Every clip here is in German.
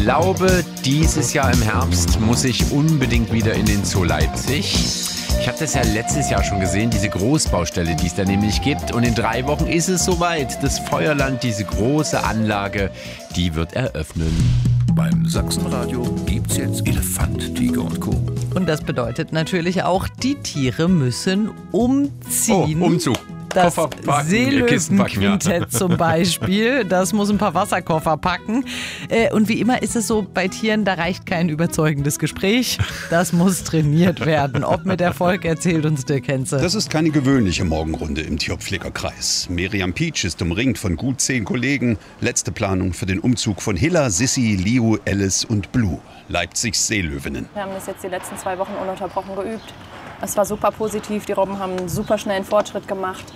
glaube, dieses Jahr im Herbst muss ich unbedingt wieder in den Zoo Leipzig. Ich habe das ja letztes Jahr schon gesehen, diese Großbaustelle, die es da nämlich gibt. Und in 3 Wochen ist es soweit. Das Feuerland, diese große Anlage, die wird eröffnen. Beim Sachsenradio gibt's jetzt Elefant, Tiger und Co. Und das bedeutet natürlich auch, die Tiere müssen umziehen. Oh, Umzug. Das Koffer packen, Kisten packen, ja. Seelöwenquintett zum Beispiel, das muss ein paar Wasserkoffer packen. Und wie immer ist es so, bei Tieren, da reicht kein überzeugendes Gespräch. Das muss trainiert werden. Ob mit Erfolg, erzählt uns Dirk Henze. Das ist keine gewöhnliche Morgenrunde im Tierpflegerkreis. Miriam Pietsch ist umringt von gut 10 Kollegen. Letzte Planung für den Umzug von Hilla, Sissi, Leo, Alice und Blue. Leipzigs Seelöwinnen. Wir haben das jetzt die letzten 2 Wochen ununterbrochen geübt. Es war super positiv. Die Robben haben einen super schnellen Fortschritt gemacht.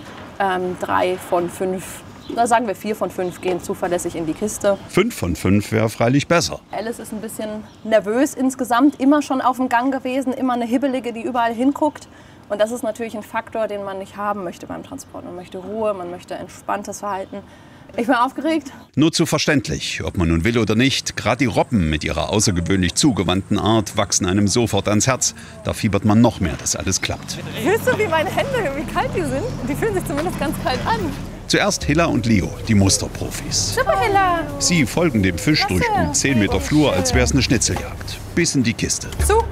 3 von 5, sagen wir 4 von 5 gehen zuverlässig in die Kiste. 5 von 5 wäre freilich besser. Alice ist ein bisschen nervös insgesamt, immer schon auf dem Gang gewesen, immer eine Hibbelige, die überall hinguckt. Und das ist natürlich ein Faktor, den man nicht haben möchte beim Transport. Man möchte Ruhe, man möchte entspanntes Verhalten. Ich bin aufgeregt. Nur zu verständlich, ob man nun will oder nicht. Gerade die Robben mit ihrer außergewöhnlich zugewandten Art wachsen einem sofort ans Herz. Da fiebert man noch mehr, dass alles klappt. Fühlst du, wie meine Hände, wie kalt die sind? Die fühlen sich zumindest ganz kalt an. Zuerst Hilla und Leo, die Musterprofis. Super, Hilla. Sie folgen dem Fisch durch gut 10 Meter Flur, als wäre es eine Schnitzeljagd. Bis in die Kiste. Zu.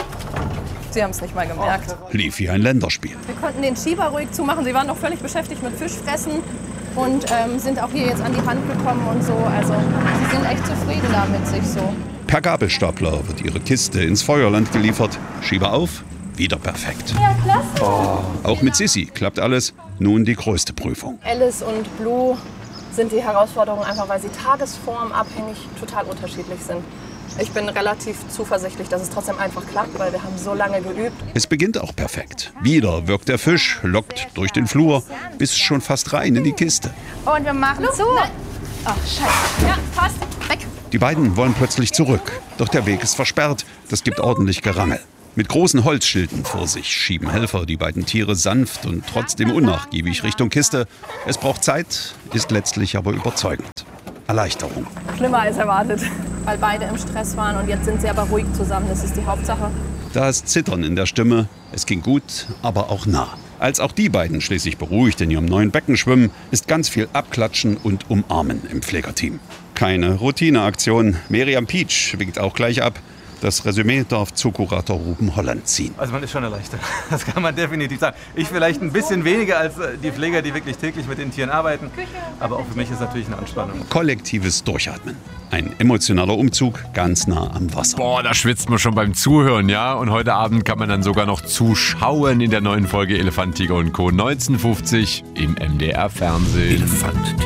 Sie haben es nicht mal gemerkt. Lief wie ein Länderspiel. Wir konnten den Schieber ruhig zumachen. Sie waren noch völlig beschäftigt mit Fischfressen und sind auch hier jetzt an die Hand gekommen und so. Also sie sind echt zufrieden da mit sich so. Per Gabelstapler wird ihre Kiste ins Feuerland geliefert. Schieber auf, wieder perfekt. Ja, klasse. Auch mit Sissi klappt alles. Nun die größte Prüfung. Alice und Blue sind die Herausforderungen einfach, weil sie tagesformabhängig total unterschiedlich sind. Ich bin relativ zuversichtlich, dass es trotzdem einfach klappt, weil wir haben so lange geübt. Es beginnt auch perfekt. Wieder wirkt der Fisch, lockt durch den Flur, bis schon fast rein in die Kiste. Und wir machen zu. Ach, scheiße. Ja, passt. Weg. Die beiden wollen plötzlich zurück. Doch der Weg ist versperrt. Das gibt ordentlich Gerangel. Mit großen Holzschilden vor sich schieben Helfer die beiden Tiere sanft und trotzdem unnachgiebig Richtung Kiste. Es braucht Zeit, ist letztlich aber überzeugend. Erleichterung. Schlimmer als erwartet, weil beide im Stress waren und jetzt sind sie aber ruhig zusammen. Das ist die Hauptsache. Da ist Zittern in der Stimme. Es ging gut, aber auch nah. Als auch die beiden schließlich beruhigt in ihrem neuen Becken schwimmen, ist ganz viel Abklatschen und Umarmen im Pflegerteam. Keine Routineaktion. Miriam Pietsch winkt auch gleich ab. Das Resümee darf Zookurator Ruben Holland ziehen. Also man ist schon erleichtert, das kann man definitiv sagen. Ich vielleicht ein bisschen weniger als die Pfleger, die wirklich täglich mit den Tieren arbeiten. Aber auch für mich ist es natürlich eine Anspannung. Kollektives Durchatmen. Ein emotionaler Umzug ganz nah am Wasser. Boah, da schwitzt man schon beim Zuhören, ja? Und heute Abend kann man dann sogar noch zuschauen in der neuen Folge Elefant, Tiger und Co. 19:50 im MDR Fernsehen. Elefant, Tiger